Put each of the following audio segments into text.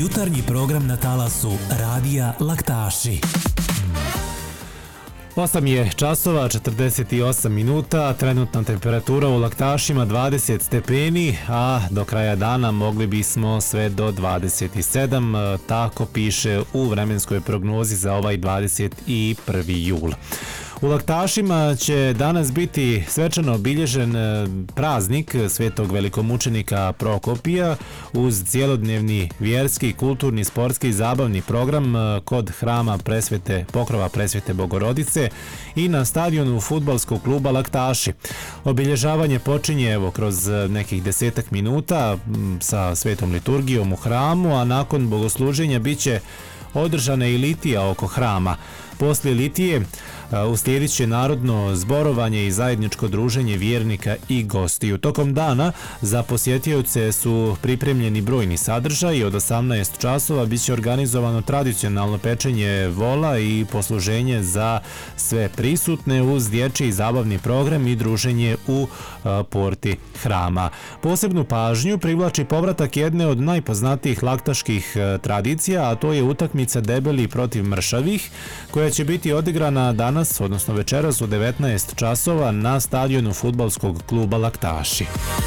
jutarnji program na talasu Radija Laktaši. 8 je časova, 48 minuta, trenutna temperatura u Laktašima 20 stepeni, a do kraja dana mogli bismo sve do 27, tako piše u vremenskoj prognozi za ovaj 21. jul. U Laktašima će danas biti svečano obilježen praznik svetog velikomučenika Prokopija uz cijelodnevni vjerski, kulturni, sportski i zabavni program kod hrama Pokrova Presvete Bogorodice i na stadionu fudbalskog kluba Laktaši. Obilježavanje počinje kroz nekih 10 minuta sa svetom liturgijom u hramu, a nakon bogosluženja bit će održana i litija oko hrama. Poslije litije uslijedit će narodno zborovanje i zajedničko druženje vjernika i gostiju. Tokom dana za posjetioce su pripremljeni brojni sadržaji. Od 18 časova bit će organizovano tradicionalno pečenje vola i posluženje za sve prisutne uz dječji zabavni program i druženje u porti hrama. Posebnu pažnju privlači povratak jedne od najpoznatijih laktaških tradicija, a to je utakmica debeli protiv mršavih, koja će biti odigrana danas, odnosno večeras u 19 časova na stadionu fudbalskog kluba Laktaši.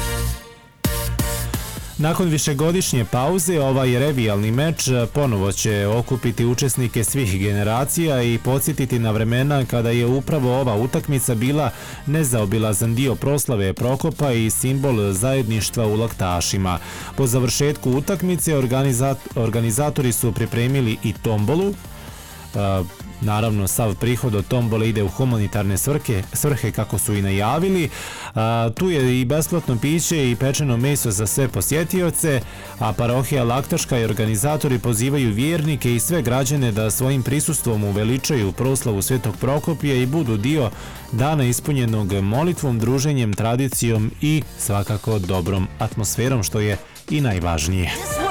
Nakon višegodišnje pauze, ovaj revijalni meč ponovo će okupiti učesnike svih generacija i podsjetiti na vremena kada je upravo ova utakmica bila nezaobilazan dio proslave Prokopa i simbol zajedništva u Laktašima. Po završetku utakmice organizatori su pripremili i tombolu. Naravno, sav prihod od tombole ide u humanitarne svrhe kako su i najavili. Tu je i besplatno piće i pečeno meso za sve posjetioce, a parohija Laktaška i organizatori pozivaju vjernike i sve građane da svojim prisustvom uveličaju proslavu Svetog Prokopija i budu dio dana ispunjenog molitvom, druženjem, tradicijom i svakako dobrom atmosferom, što je i najvažnije.